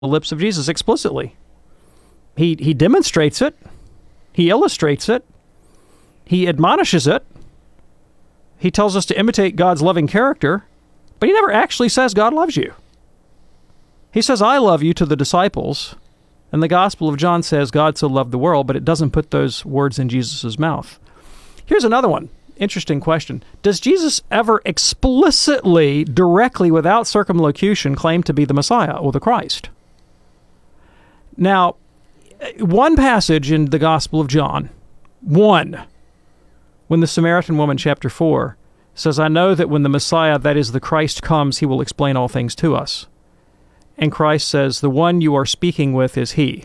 the lips of Jesus explicitly. He demonstrates it. He illustrates it. He admonishes it. He tells us to imitate God's loving character, but he never actually says God loves you. He says, I love you to the disciples, and the Gospel of John says God so loved the world, but it doesn't put those words in Jesus' mouth. Here's another one. Interesting question. Does Jesus ever explicitly, directly, without circumlocution, claim to be the Messiah or the Christ? Now, one passage in the Gospel of John, when the Samaritan woman, chapter 4, says, I know that when the Messiah, that is the Christ, comes, he will explain all things to us. And Christ says, the one you are speaking with is he.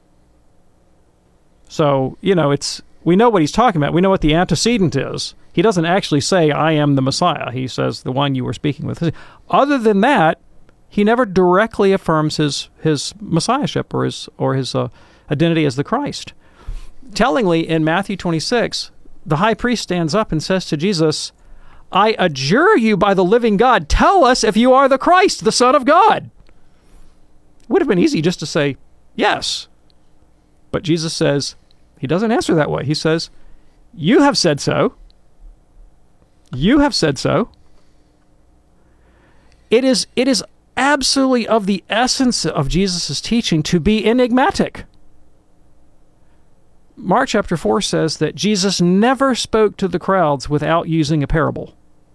So, we know what he's talking about. We know what the antecedent is. He doesn't actually say, I am the Messiah. He says, the one you were speaking with. Other than that, he never directly affirms his messiahship or his identity as the Christ. Tellingly, in Matthew 26, the high priest stands up and says to Jesus, I adjure you by the living God, tell us if you are the Christ, the Son of God. It would have been easy just to say, yes. But Jesus says, he doesn't answer that way. He says, you have said so. You have said so. It is absolutely of the essence of Jesus' teaching to be enigmatic. Mark chapter 4 says that Jesus never spoke to the crowds without using a parable.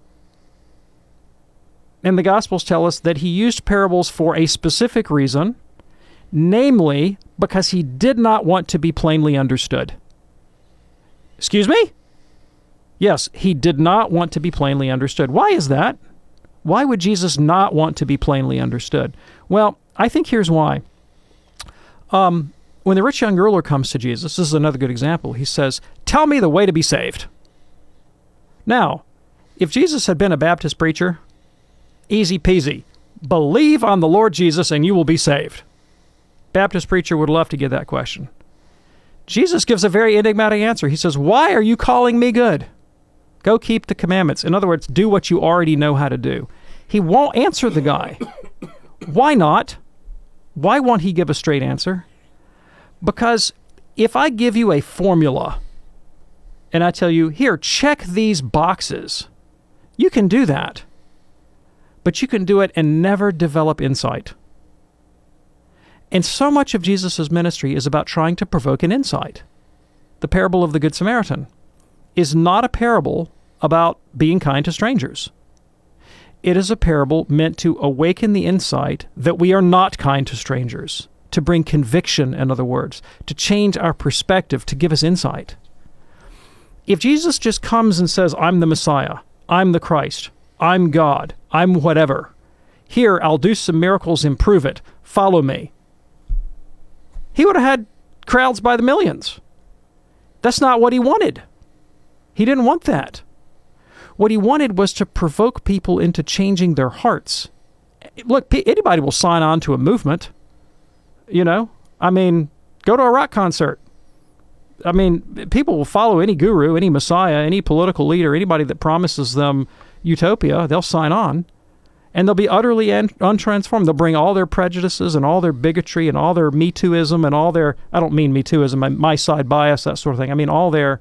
And the Gospels tell us that he used parables for a specific reason, namely because he did not want to be plainly understood. Excuse me? Yes, he did not want to be plainly understood. Why is that? Why would Jesus not want to be plainly understood? Well, I think here's why. When the rich young ruler comes to Jesus, this is another good example. He says, tell me the way to be saved. Now, if Jesus had been a Baptist preacher, easy peasy. Believe on the Lord Jesus and you will be saved. Baptist preacher would love to get that question. Jesus gives a very enigmatic answer. He says, why are you calling me good? Go keep the commandments. In other words, do what you already know how to do. He won't answer the guy. Why not? Why won't he give a straight answer? Because if I give you a formula and I tell you, here, check these boxes, you can do that. But you can do it and never develop insight. And so much of Jesus' ministry is about trying to provoke an insight. The parable of the Good Samaritan is not a parable about being kind to strangers. It is a parable meant to awaken the insight that we are not kind to strangers, to bring conviction, in other words, to change our perspective, to give us insight. If Jesus just comes and says, I'm the Messiah, I'm the Christ, I'm God, I'm whatever, here, I'll do some miracles and prove it, follow me, he would have had crowds by the millions. That's not what he wanted. He didn't want that. What he wanted was to provoke people into changing their hearts. Look, anybody will sign on to a movement. Go to a rock concert. People will follow any guru, any messiah, any political leader, anybody that promises them utopia, they'll sign on. And they'll be utterly untransformed. They'll bring all their prejudices and all their bigotry and all their Me Tooism and all their, I don't mean Me Tooism, my side bias, that sort of thing. I mean all their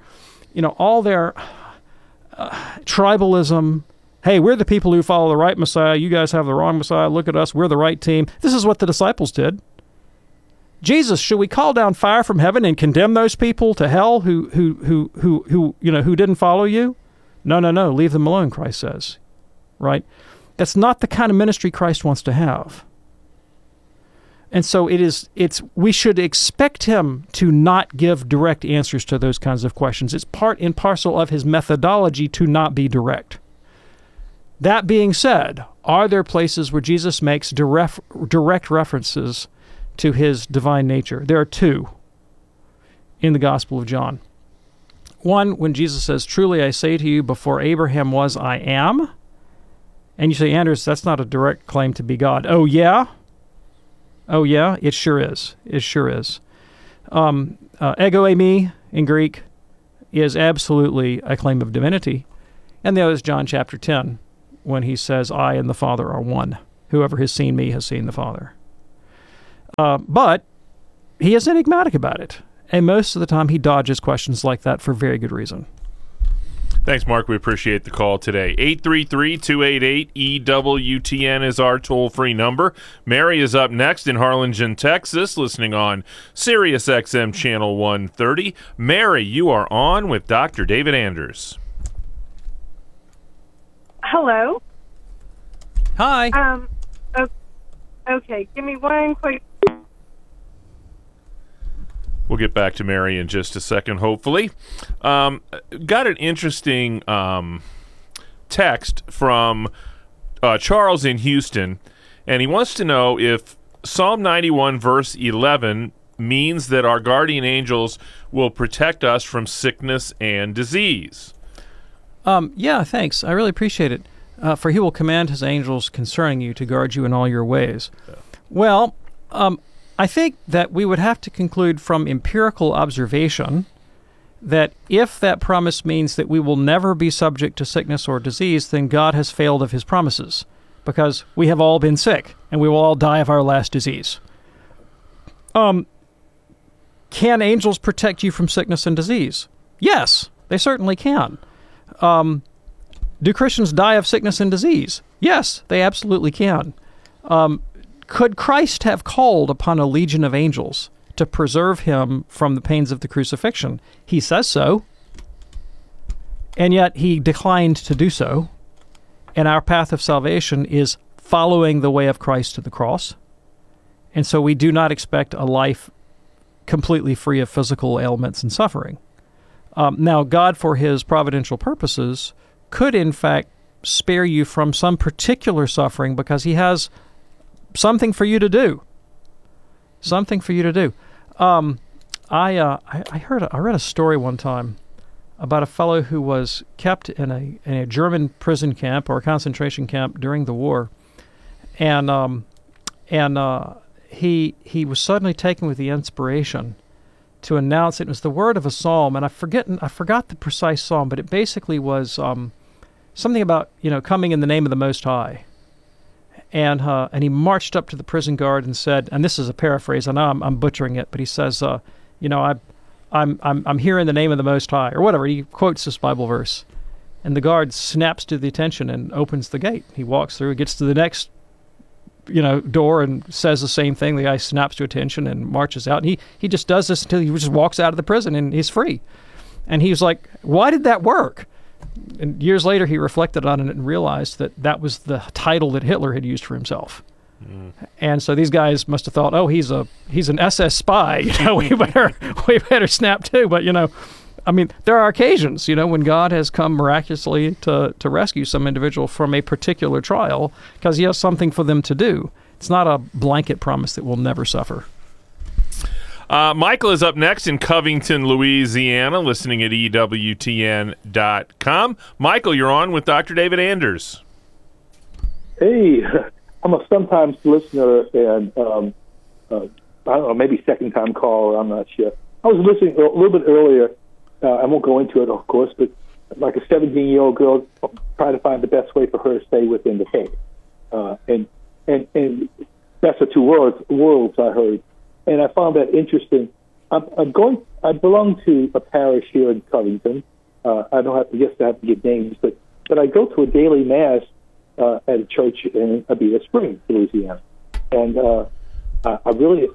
tribalism. Hey, we're the people who follow the right Messiah. You guys have the wrong Messiah. Look at us. We're the right team. This is what the disciples did. Jesus, should we call down fire from heaven and condemn those people to hell who didn't follow you? No. Leave them alone, Christ says. Right? That's not the kind of ministry Christ wants to have. And so we should expect him to not give direct answers to those kinds of questions. It's part and parcel of his methodology to not be direct. That being said, are there places where Jesus makes direct references to his divine nature? There are two in the Gospel of John. One, when Jesus says, truly I say to you, before Abraham was, I am. And you say, Anders, that's not a direct claim to be God. Oh, yeah? Oh, yeah? It sure is. It sure is. Ego eimi in Greek is absolutely a claim of divinity. And the other is John chapter 10, when he says, I and the Father are one. Whoever has seen me has seen the Father. But he is enigmatic about it. And most of the time he dodges questions like that for very good reason. Thanks, Mark. We appreciate the call today. 833-288-EWTN is our toll-free number. Mary is up next in Harlingen, Texas, listening on Sirius XM Channel 130. Mary, you are on with Dr. David Anders. Hello. Hi. Okay, give me one quick. We'll get back to Mary in just a second, hopefully. Got an interesting text from Charles in Houston, and he wants to know if Psalm 91, verse 11, means that our guardian angels will protect us from sickness and disease. Yeah, thanks. I really appreciate it. For he will command his angels concerning you to guard you in all your ways. Yeah. Well, I think that we would have to conclude from empirical observation that if that promise means that we will never be subject to sickness or disease, then God has failed of his promises, because we have all been sick and we will all die of our last disease. Can angels protect you from sickness and disease? Yes, they certainly can. Do Christians die of sickness and disease? Yes, they absolutely can. Could Christ have called upon a legion of angels to preserve him from the pains of the crucifixion? He says so, and yet he declined to do so. And our path of salvation is following the way of Christ to the cross. And so we do not expect a life completely free of physical ailments and suffering. Now, God, for his providential purposes, could in fact spare you from some particular suffering because he has something for you to do. Something for you to do. I read a story one time about a fellow who was kept in a German prison camp or a concentration camp during the war, and he was suddenly taken with the inspiration to announce it was the word of a psalm, and I forgot the precise psalm, but it basically was something about coming in the name of the Most High. And he marched up to the prison guard and said, and this is a paraphrase, I know I'm butchering it, but he says, I'm here in the name of the Most High, or whatever. He quotes this Bible verse, and the guard snaps to the attention and opens the gate. He walks through, gets to the next, door and says the same thing. The guy snaps to attention and marches out. And he just does this until he just walks out of the prison and he's free. And he was like, why did that work? And years later, he reflected on it and realized that was the title that Hitler had used for himself. Mm. And so these guys must have thought, oh, he's an SS spy. We better snap too. But there are occasions, when God has come miraculously to rescue some individual from a particular trial because he has something for them to do. It's not a blanket promise that we'll never suffer. Michael is up next in Covington, Louisiana, listening at EWTN.com. Michael, you're on with Dr. David Anders. Hey, I'm a sometimes listener and, I don't know, maybe second-time caller, I'm not sure. I was listening a little bit earlier. I won't go into it, of course, but like a 17-year-old girl trying to find the best way for her to stay within the faith. And that's the two worlds I heard. And I found that interesting. I belong to a parish here in Covington. I don't have to give names, but I go to a daily mass at a church in Abita Springs, Louisiana. And I have a really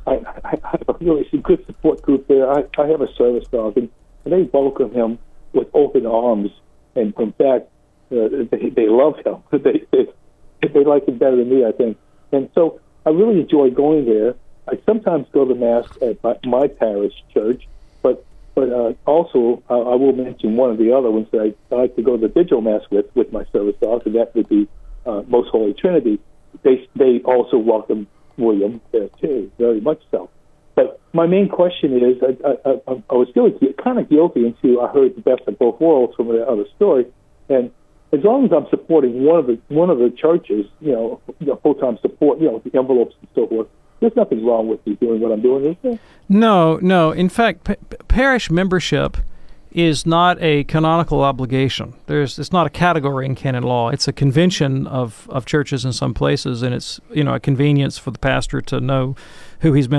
good support group there. I have a service dog, and they welcome him with open arms. And in fact, they love him. They like him better than me, I think. And so I really enjoy going there. I sometimes go to Mass at my parish church, but also I will mention one of the other ones that I like to go to the Vigil Mass with my service dogs, and that would be Most Holy Trinity. They also welcome William there too, very much so. But my main question is, I was feeling kind of guilty until I heard the best of both worlds from the other story, and as long as I'm supporting one of the churches, full-time support, the envelopes and so forth, there's nothing wrong with me doing what I'm doing, is there? No. In fact, parish membership is not a canonical obligation. It's not a category in canon law. It's a convention of churches in some places, and it's a convenience for the pastor to know who he's been